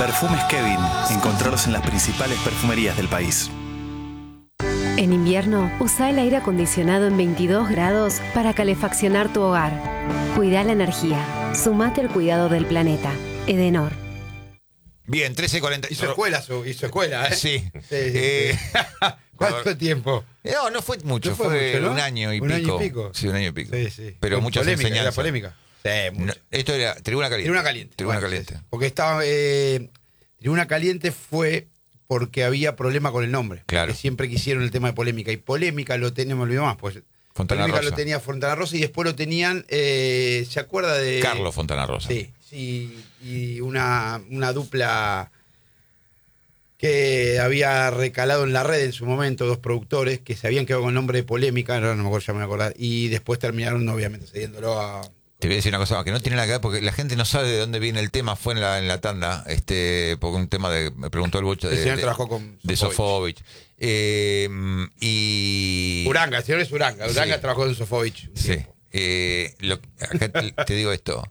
Perfumes Kevin. Encontrarlos en las principales perfumerías del país. En invierno, usa el aire acondicionado en 22 grados para calefaccionar tu hogar. Cuida la energía. Sumate al cuidado del planeta. Edenor. Bien, 13:40. Hizo escuela, ¿eh? Sí. ¿Cuánto tiempo? No fue mucho, No fue fue mucho, ¿no? un año y ¿Un pico. año y pico? Sí, un año y pico. Sí. Pero Con muchas polémica, enseñanzas. ¿Era polémica? Sí, mucho. No, esto era Tribuna Caliente. Tribuna Bueno, Caliente. sí. Porque estaba... Tribuna Caliente fue porque había problema con el nombre. Claro. Que siempre quisieron el tema de polémica. Y polémica lo tenía, me olvido más, pues... Fontana Polémica Rosa. lo tenía Fontana Rosa y después lo tenían... ¿se acuerda de...? Carlos Fontana Rosa. Sí, y una dupla que había recalado en la red en su momento, dos productores que se habían quedado con el nombre de Polémica, no me acuerdo, ya me voy a acordar, y después terminaron obviamente cediéndolo a... Te voy a decir una cosa que no tiene nada que ver, porque la gente no sabe de dónde viene el tema, fue en la tanda, porque un tema me preguntó el Bocha El señor trabajó con Sofovich. Y... Uranga, el señor es Uranga. Uranga Sí. trabajó en Sofovich. Sí. Acá te digo esto.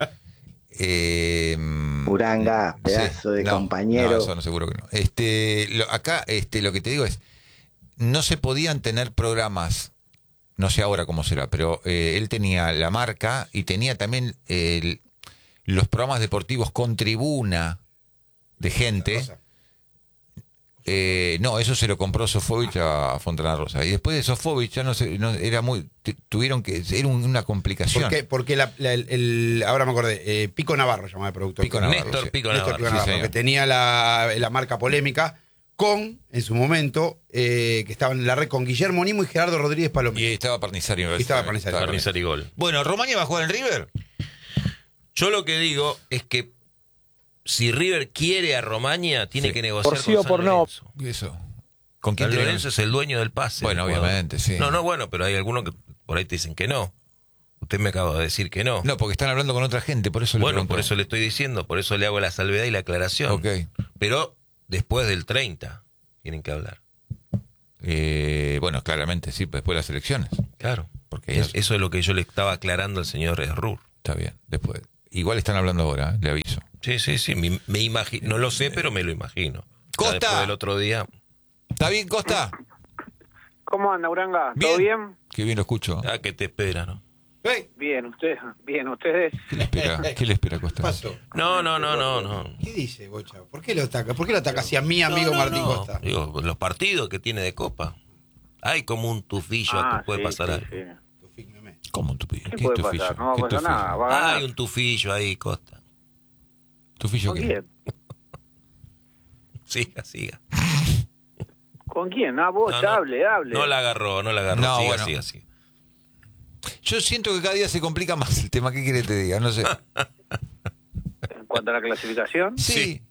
Uranga, pedazo de compañero. No, eso no, seguro que no. Acá lo que te digo es, no se podían tener programas, no sé ahora cómo será, pero él tenía la marca y tenía también los programas deportivos con tribuna de gente. No, eso se lo compró Sofovich a Fontana Rosa. Y después de Sofovich ya era muy... Tuvieron que... Era una complicación. Porque ahora me acordé, Pico Navarro llamaba el productor. Pico Navarro, Néstor sí. Pico Néstor Navarro. Pico Navarro, señor. que tenía la marca Polémica con, en su momento, que estaba en la red con Guillermo Nimo y Gerardo Rodríguez Y Palomino. estaba Parnizari. Y estaba Parnizari. Parnizari y gol. Bueno, ¿Romaña va a jugar en River? Yo lo que digo es que si River quiere a Romaña, tiene Sí. que negociar Por sí o con San por no. Lorenzo. Eso. ¿Con quién San tiene? Lorenzo es el dueño del pase. Bueno, del jugador. obviamente, sí. No, bueno, pero hay algunos que por ahí te dicen que no. Usted me acaba de decir que no. No, porque están hablando con otra gente, por eso le Bueno, pregunto. por eso le estoy diciendo, por eso le hago la salvedad y la aclaración. Ok. Pero después del 30 tienen que hablar. Bueno, claramente, sí, después de las elecciones. Claro. Porque Eso es lo que yo le estaba aclarando al señor Rur. Está bien, después. Igual están hablando ahora, le aviso. Sí, me imagino. No lo sé, pero me lo imagino. Costa. Ya después del otro día. ¿Está bien, Costa? ¿Cómo anda, Uranga? ¿Todo bien? Qué bien lo escucho. Ah, que te espera, ¿no? Bien, ustedes. ¿Qué le espera? ¿Qué le espera, Costa? ¿Qué pasó? No. ¿Qué dice, Bocha? ¿Por qué lo ataca? ¿Por qué lo ataca hacia mi amigo Martín Costa? Digo, los partidos que tiene de Copa. Hay como un tufillo que puede pasar algo. ¿Cómo un tufillo? ¿Qué ¿Qué puede tufillo? pasar? No va a ¿Qué pasar tufillo? nada. Va a ganar. Hay un tufillo ahí, Costa. ¿Tufillo ¿Con qué? quién? Siga. ¿Con quién? Ah, vos, No. hable. No la agarró. No, siga, bueno. siga. Yo siento que cada día se complica más el tema. ¿Qué quiere que te diga? No sé. En cuanto a la clasificación. Sí.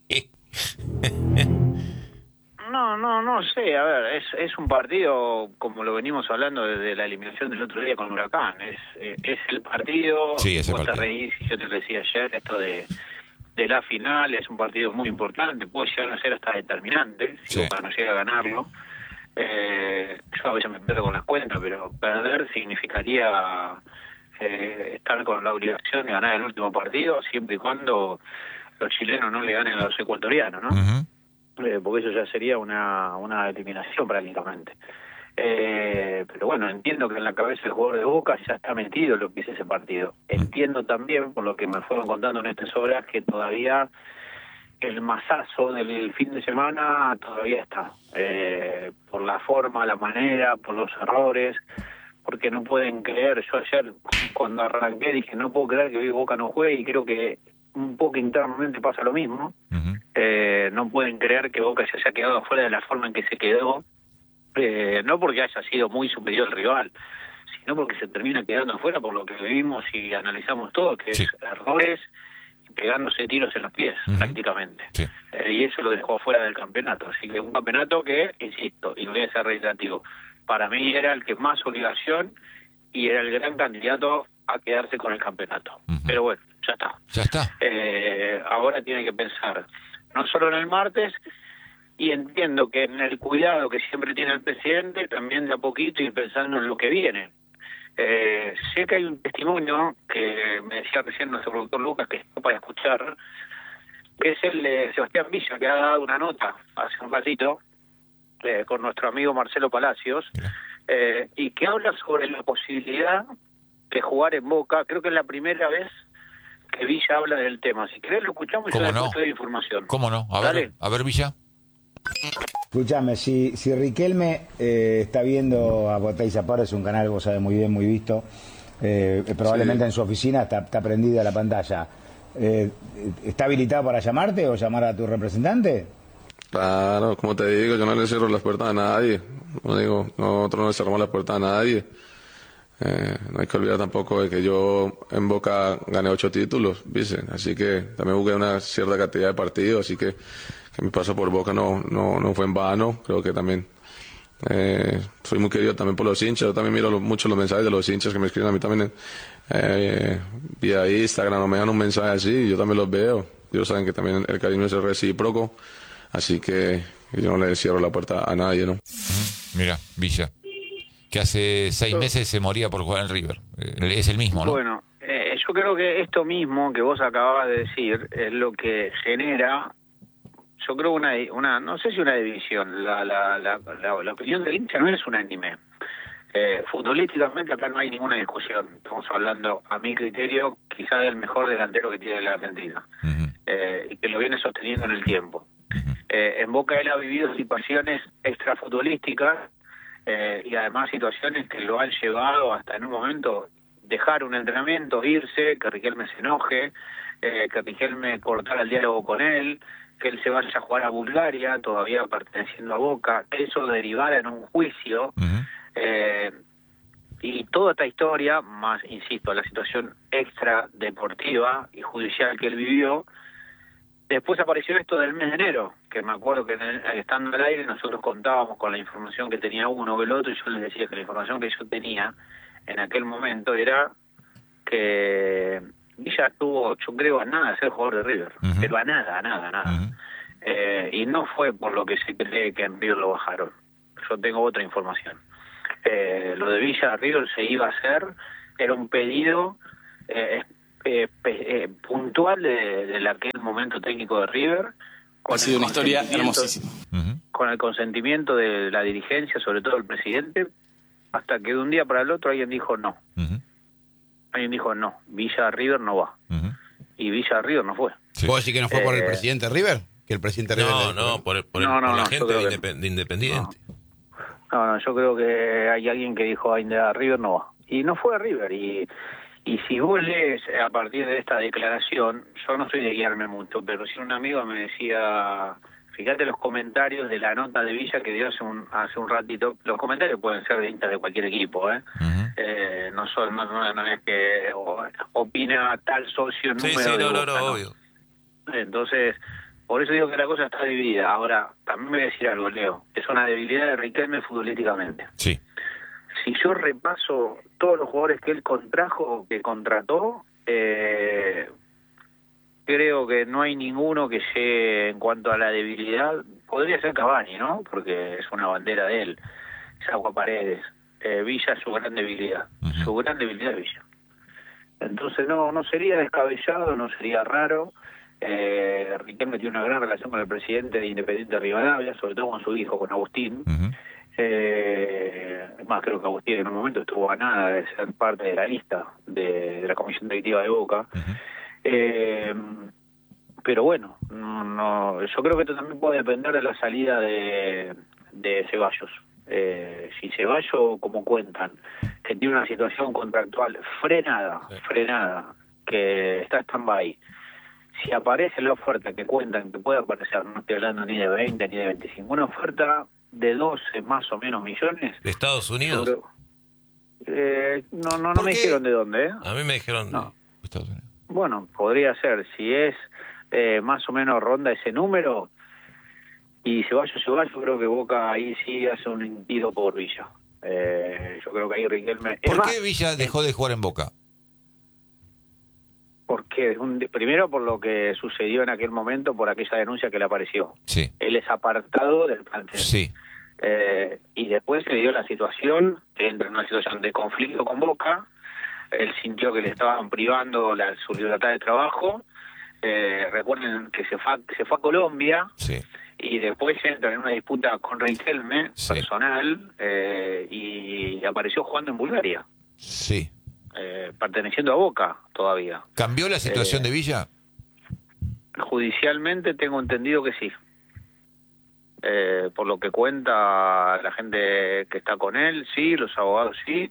No sé. A ver, es un partido, como lo venimos hablando desde la eliminación del otro día con Huracán. Es el partido. Sí, es el vos te partido. reís, y yo te lo decía ayer, esto de la final es un partido muy importante, puede llegar a ser hasta determinante, si Sí. Boca no llega a ganarlo. Yo a veces me pierdo con las cuentas, pero perder significaría estar con la obligación de ganar el último partido, siempre y cuando los chilenos no le ganen a los ecuatorianos, ¿no? Ujú. Porque eso ya sería una eliminación prácticamente. Pero bueno, entiendo que en la cabeza del jugador de Boca ya está metido lo que es ese partido. Entiendo también, por lo que me fueron contando en estas horas, que todavía el masazo del fin de semana todavía está. Por la forma, la manera, por los errores, porque no pueden creer. Yo ayer, cuando arranqué, dije, no puedo creer que hoy Boca no juegue, y creo que un poco internamente pasa lo mismo. Ujú. No pueden creer que Boca se haya quedado afuera de la forma en que se quedó, no porque haya sido muy superior el rival, sino porque se termina quedando afuera por lo que vivimos y analizamos todo, que Sí. es errores y pegándose tiros en los pies, Ujú. prácticamente. Sí. Y eso lo dejó afuera del campeonato. Así que un campeonato que, insisto, y voy a ser reiterativo, para mí era el que más obligación y era el gran candidato a quedarse con el campeonato. Ujú. Pero bueno, ya está. Ya está. Ahora tiene que pensar no solo en el martes, y entiendo que en el cuidado que siempre tiene el presidente, también de a poquito ir pensando en lo que viene. Sé que hay un testimonio que me decía recién nuestro productor Lucas, que está para escuchar, que es el de Sebastián Villa, que ha dado una nota hace un ratito con nuestro amigo Marcelo Palacios, y que habla sobre la posibilidad de jugar en Boca. Creo que es la primera vez que Villa habla del tema. Si querés lo escuchamos y yo después te doy información. ¿Cómo no? A ver, Villa. Escúchame, si Riquelme está viendo a Botella Zapata, es un canal, vos sabés muy bien, muy visto, probablemente en su oficina está prendida la pantalla. ¿Está habilitado para llamarte o llamar a tu representante? Claro, como te digo, yo no le cierro las puertas a nadie. Nosotros no le cerramos las puertas a nadie. No hay que olvidar tampoco de que yo en Boca gané 8 títulos, ¿viste? Así que también jugué una cierta cantidad de partidos, así que mi paso por Boca no fue en vano. Creo que también soy muy querido también por los hinchas. Yo también miro mucho los mensajes de los hinchas que me escriben a mí también vía Instagram, o me dan un mensaje así, y yo también los veo. Ellos saben que también el cariño es recíproco, así que yo no le cierro la puerta a nadie, ¿no? Mira, Villa, que hace 6 meses se moría por jugar en River. Es el mismo, ¿no? Bueno, yo creo que esto mismo que vos acababas de decir es lo que genera, yo creo una no sé si una división. La opinión del hincha no es unánime. Futbolísticamente acá no hay ninguna discusión. Estamos hablando, a mi criterio, quizás del mejor delantero que tiene la Argentina, y que lo viene sosteniendo en el tiempo. En Boca él ha vivido situaciones extrafutbolísticas, y además situaciones que lo han llevado hasta en un momento dejar un entrenamiento, irse, que Riquelme se enoje, que Riquelme cortara el diálogo con él, que él se vaya a jugar a Bulgaria, todavía perteneciendo a Boca, que eso derivara en un juicio, y toda esta historia, más, insisto, la situación extra deportiva y judicial que él vivió. Después apareció esto del mes de enero, que me acuerdo que estando al aire nosotros contábamos con la información que tenía uno o el otro, y yo les decía que la información que yo tenía en aquel momento era que Villa estuvo, yo creo, a nada de ser jugador de River, pero a nada. Y no fue por lo que se cree que en River lo bajaron. Yo tengo otra información. Lo de Villa a River se iba a hacer, era un pedido puntual del aquel momento técnico de River. Ha sido una historia hermosísima. Con el consentimiento de la dirigencia, sobre todo el presidente, hasta que de un día para el otro alguien dijo no. Alguien dijo no, Villa a River no va. Y Villa a River no fue. ¿Puedo decir que no fue por el presidente de River? Que el presidente de River por la gente de Independiente. No, yo creo que hay alguien que dijo a River no va. Y no fue a River. Y si vos lees a partir de esta declaración, yo no soy de guiarme mucho, pero si un amigo me decía, fíjate los comentarios de la nota de Villa que dio hace un ratito. Los comentarios pueden ser de hinchas de cualquier equipo, no es que opina tal socio número obvio. Entonces, por eso digo que la cosa está dividida. Ahora, también me voy a decir algo, Leo. Es una debilidad de Riquelme futbolísticamente. Sí. Si yo repaso todos los jugadores que él contrató, creo que no hay ninguno que llegue en cuanto a la debilidad. Podría ser Cavani, ¿no? Porque es una bandera de él. Es Agua Paredes. Villa es su gran debilidad. Su gran debilidad es Villa. Entonces no sería descabellado, no sería raro. Riquelme tiene una gran relación con el presidente de Independiente Rivadavia, sobre todo con su hijo, con Agustín. Más creo que Agustín en un momento estuvo a nada de ser parte de la lista de la comisión directiva de Boca. Pero bueno, yo creo que esto también puede depender de la salida de Ceballos. Si Ceballos, como cuentan, que tiene una situación contractual frenada, que está stand-by, si aparece la oferta que cuentan que puede aparecer, no estoy hablando ni de 20 ni de 25, una oferta de 12 más o menos millones. ¿De Estados Unidos? No me dijeron de dónde, A mí me dijeron no. Estados Unidos. Bueno, podría ser, si es más o menos ronda ese número, y Ceballos, creo que Boca ahí sí hace un tiro por Villa. Yo creo que ahí Riquelme... ¿Por qué Villa dejó de jugar en Boca? Porque primero por lo que sucedió en aquel momento, por aquella denuncia que le apareció. Sí. Él es apartado del plantel. Sí. Y después se le dio la situación, que entra en una situación de conflicto con Boca. Él sintió que le estaban privando su libertad de trabajo, recuerden que se fue a Colombia, sí, y después entra en una disputa con Riquelme, sí, personal, y apareció jugando en Bulgaria, sí. perteneciendo a Boca todavía. ¿Cambió la situación de Villa? Judicialmente tengo entendido que sí. Por lo que cuenta la gente que está con él, sí, los abogados sí.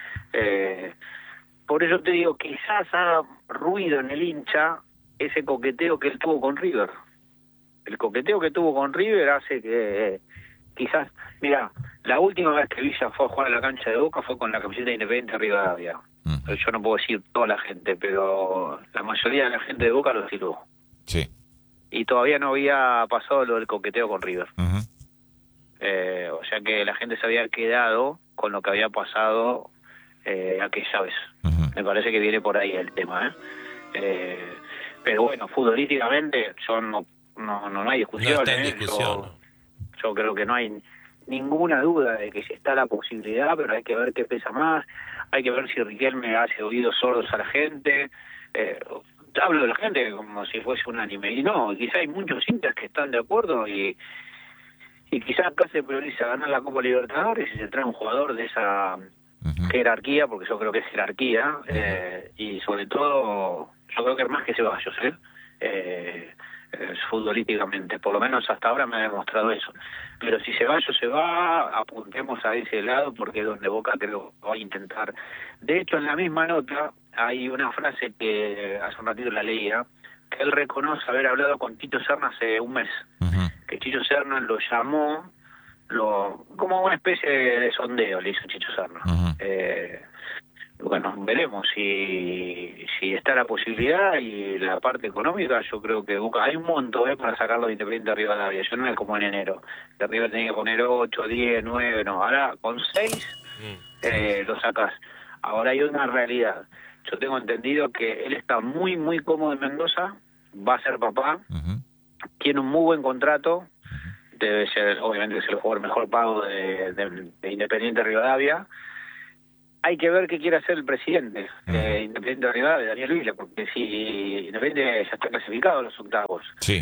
Por eso te digo, quizás haga ruido en el hincha ese coqueteo que él tuvo con River. El coqueteo que tuvo con River hace que quizás... Mira, la última vez que Villa fue a jugar a la cancha de Boca fue con la camiseta Independiente Rivadavia. Yo no puedo decir toda la gente, pero la mayoría de la gente de Boca lo tiró. Sí. Y todavía no había pasado lo del coqueteo con River. Uh-huh. O sea que la gente se había quedado con lo que había pasado aquella vez. Uh-huh. Me parece que viene por ahí el tema, pero bueno, futbolísticamente yo no hay discusión. No está en discusión. Yo creo que no hay ninguna duda de que si está la posibilidad, pero hay que ver qué pesa más, hay que ver si Riquelme hace oídos sordos a la gente. Hablo de la gente como si fuese unánime, y no, quizá hay muchos hinchas que están de acuerdo y quizás acá se prioriza ganar la Copa Libertadores y se trae un jugador de esa jerarquía, porque yo creo que es jerarquía, y sobre todo yo creo que es más que Ceballos, futbolísticamente, por lo menos hasta ahora me ha demostrado eso. Pero si Ceballos se va, apuntemos a ese lado, porque es donde Boca creo va a intentar. De hecho, en la misma nota hay una frase que hace un ratito la leía, que él reconoce haber hablado con Tito Serna hace un mes, que Chicho Serna lo llamó, como una especie de sondeo le hizo Chicho Serna. Bueno, veremos si está la posibilidad y la parte económica. Yo creo que Boca hay un monto para sacarlo de Independiente de Rivadavia. Yo no es como en enero, de arriba tenía que poner 8, 10, 9, no, ahora con 6 lo sacas. Ahora hay una realidad. Yo tengo entendido que él está muy, muy cómodo en Mendoza, va a ser papá, tiene un muy buen contrato, debe ser, obviamente, es el jugador mejor pago de Independiente Rivadavia. Hay que ver qué quiere hacer el presidente de Independiente Rivadavia, Daniel Vila, porque si Independiente ya está clasificado a los octavos. Sí.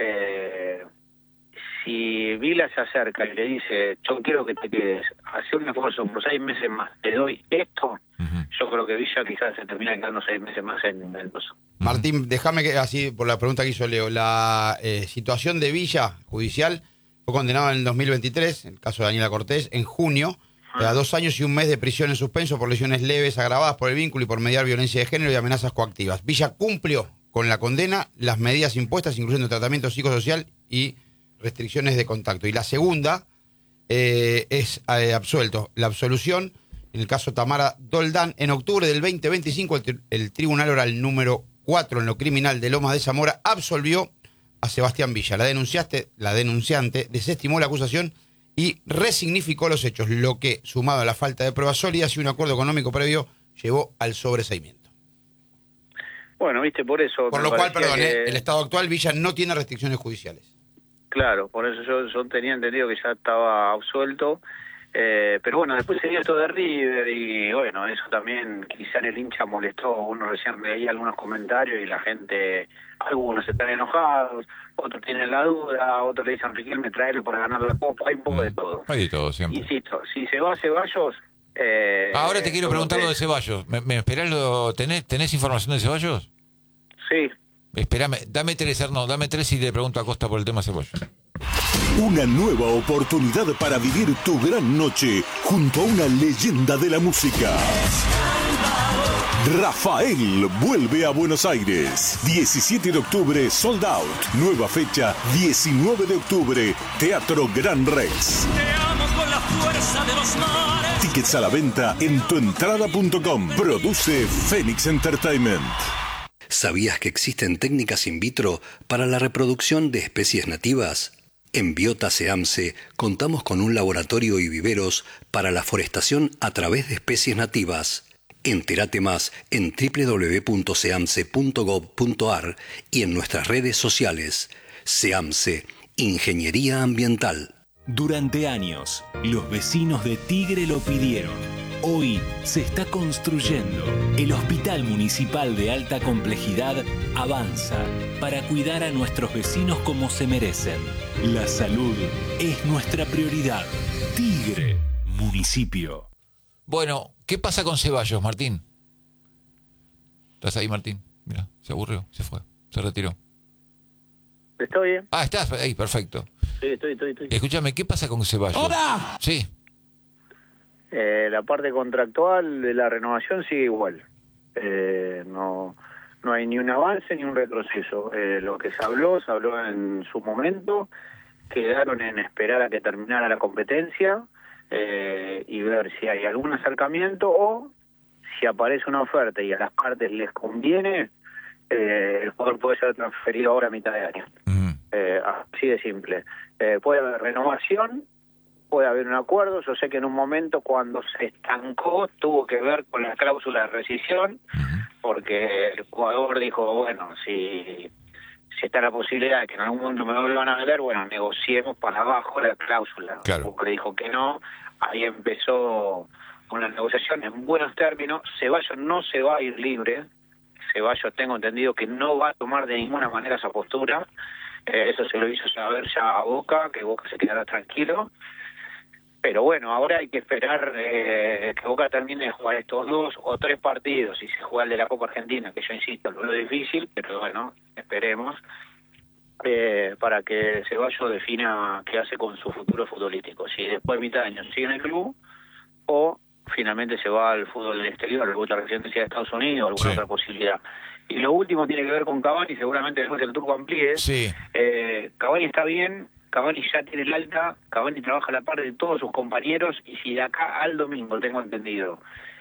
Si Vila se acerca y le dice, yo quiero que te quedes, hacer un esfuerzo por 6 meses más, te doy esto, yo creo que Villa quizás se termina quedando 6 meses más en Mendoza. Martín, déjame que, así por la pregunta que hizo Leo, la situación de Villa judicial fue condenado en el 2023, en el caso de Daniela Cortés, en junio, a 2 años y un mes de prisión en suspenso por lesiones leves agravadas por el vínculo y por mediar violencia de género y amenazas coactivas. Villa cumplió con la condena las medidas impuestas, incluyendo tratamiento psicosocial y restricciones de contacto. Y la segunda es absuelto. La absolución, en el caso Tamara Doldán, en octubre del 2025, el Tribunal Oral número 4 en lo criminal de Lomas de Zamora absolvió a Sebastián Villa. La denunciante desestimó la acusación y resignificó los hechos, lo que, sumado a la falta de pruebas sólidas y un acuerdo económico previo, llevó al sobreseimiento. Bueno, viste, por eso... Por lo cual, perdón, el estado actual, Villa no tiene restricciones judiciales. Claro, por eso yo tenía entendido que ya estaba absuelto, pero bueno, después se dio esto de River y bueno, eso también quizá en el hincha molestó. Uno recién leía algunos comentarios y la gente, algunos están enojados, otros tienen la duda, otros le dicen Riquelme traerlo para ganar la Copa, hay un poco de todo. Hay de todo siempre. Insisto, si se va a Ceballos... Ahora te quiero preguntar lo de Ceballos. ¿Me esperás ¿Tenés información de Ceballos? Sí. Espérame, dame 3 y le pregunto a Costa por el tema Ceballos. Una nueva oportunidad para vivir tu gran noche junto a una leyenda de la música. Rafael vuelve a Buenos Aires. 17 de octubre, sold out. Nueva fecha, 19 de octubre, Teatro Gran Rex. Te amo con la fuerza de los mares. Tickets a la venta en tuentrada.com. Produce Phoenix Entertainment. ¿Sabías que existen técnicas in vitro para la reproducción de especies nativas? En Biota SEAMSE contamos con un laboratorio y viveros para la forestación a través de especies nativas. Entérate más en www.seamse.gov.ar y en nuestras redes sociales. SEAMSE, Ingeniería Ambiental. Durante años, los vecinos de Tigre lo pidieron. Hoy se está construyendo. El Hospital Municipal de Alta Complejidad avanza para cuidar a nuestros vecinos como se merecen. La salud es nuestra prioridad. Tigre, municipio. Bueno, ¿qué pasa con Ceballos, Martín? ¿Estás ahí, Martín? Mira, se aburrió, se fue, se retiró. ¿Estoy bien? Ah, estás ahí, perfecto. Sí, estoy. Escúchame, ¿qué pasa con Ceballos? ¡Hola! Sí. La parte contractual de la renovación sigue igual. No hay ni un avance ni un retroceso. Lo que se habló en su momento. Quedaron en esperar a que terminara la competencia y ver si hay algún acercamiento o si aparece una oferta y a las partes les conviene, el jugador puede ser transferido ahora a mitad de año. Así de simple. Puede haber renovación, puede haber un acuerdo. Yo sé que en un momento cuando se estancó tuvo que ver con la cláusula de rescisión, porque el jugador dijo, bueno, si está la posibilidad de que en algún momento me vuelvan a vender, bueno, negociemos para abajo la cláusula. Claro. Porque dijo que no, ahí empezó una negociación en buenos términos. Ceballos no se va a ir libre. Ceballos, tengo entendido que no va a tomar de ninguna manera esa postura. Eso se lo hizo saber ya a Boca, que Boca se quedará tranquilo. Pero bueno, ahora hay que esperar que Boca termine de jugar estos 2 o 3 partidos y se juega el de la Copa Argentina, que yo insisto, lo veo difícil, pero bueno, esperemos, para que Ceballos defina qué hace con su futuro futbolístico. Si después de mitad de año sigue en el club o finalmente se va al fútbol del exterior, a la residencia de Estados Unidos, alguna otra posibilidad. Y lo último tiene que ver con Cavani, seguramente después el turco amplíe. Cavani está bien. Cavani ya tiene el alta, Cavani trabaja a la par de todos sus compañeros y si de acá al domingo, tengo entendido,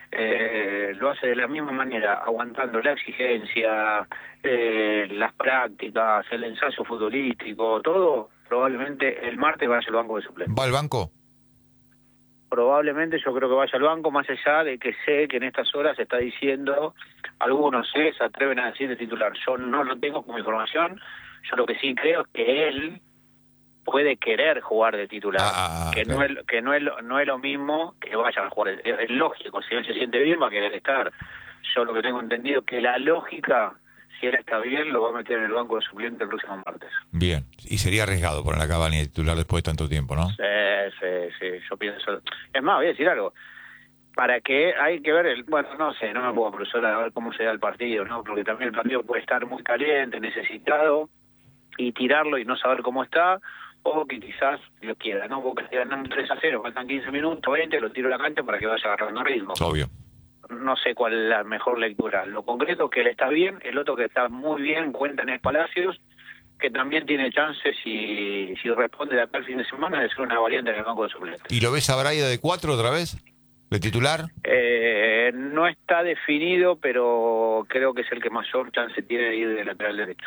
lo hace de la misma manera, aguantando la exigencia, las prácticas, el ensayo futbolístico, todo, probablemente el martes vaya al banco de suplentes. ¿Va al banco? Probablemente yo creo que vaya al banco, más allá de que sé que en estas horas se está diciendo, algunos se atreven a decir de titular. Yo no lo tengo como información, yo lo que sí creo es que él puede querer jugar de titular, que no es lo mismo que vaya a jugar. Es lógico, si él se siente bien va a querer estar. Yo lo que tengo entendido es que la lógica, si él está bien, lo va a meter en el banco de suplentes el próximo martes. Bien, y sería arriesgado poner a Cavani de titular después de tanto tiempo, ¿no? Sí, yo pienso. Es más, voy a decir algo. Para que hay que ver, bueno, no sé, no me puedo apresurar a ver cómo se da el partido, ¿no? Porque también el partido puede estar muy caliente, necesitado, y tirarlo y no saber cómo está, o que quizás lo quiera, ¿no? Porque esté ganando 3-0, faltan 15 minutos, 20, lo tiro a la cancha para que vaya agarrando ritmo. Obvio. No sé cuál es la mejor lectura. Lo concreto es que él está bien, el otro que está muy bien, cuenta en el Palacios, que también tiene chances, si responde de acá el fin de semana, de ser una variante en el banco de suplentes. ¿Y lo ves a Braida de 4 otra vez? ¿De titular? No está definido, pero creo que es el que mayor chance tiene de ir de lateral derecho.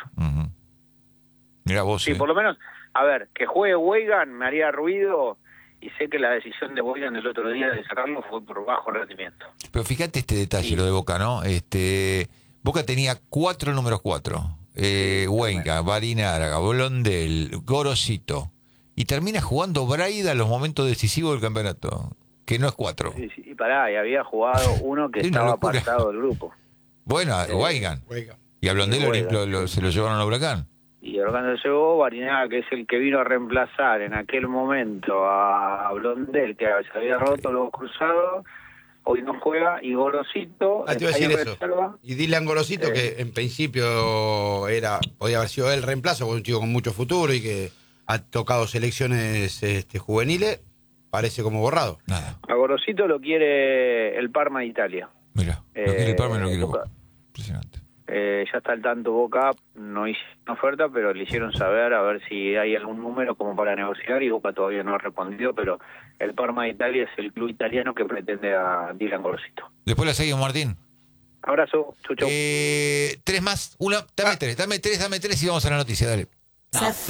Mira vos. Sí, por lo menos, a ver, que juegue Weigan me haría ruido, y sé que la decisión de Weigan el otro día de sacarlo fue por bajo rendimiento. Pero fíjate este detalle, lo de Boca, ¿no? Boca tenía 4 números 4. Weigan, Barinaga, Blondel, Gorosito. Y termina jugando Braida en los momentos decisivos del campeonato, que no es 4. Sí, y pará, y había jugado uno que estaba apartado del grupo. Bueno, Weigan. Y a Blondel se lo llevaron al Huracán. Y Orlando llegó Barinaga, que es el que vino a reemplazar en aquel momento a Blondel, que se había roto los cruzados, hoy no juega, y Gorosito. Te iba a decir eso. Y Dylan Gorosito, que en principio podía haber sido el reemplazo, un chico con mucho futuro y que ha tocado selecciones juveniles, parece como borrado. Nada. A Gorosito lo quiere el Parma de Italia. Mira, lo quiere el Parma y lo quiere Boca. Impresionante. Ya está al tanto Boca, no hizo una oferta, pero le hicieron saber a ver si hay algún número como para negociar, y Boca todavía no ha respondido, pero el Parma de Italia es el club italiano que pretende a Dylan Gorosito. Después la seguimos, Martín. Abrazo, chau. 3 más, dame tres y vamos a la noticia, dale.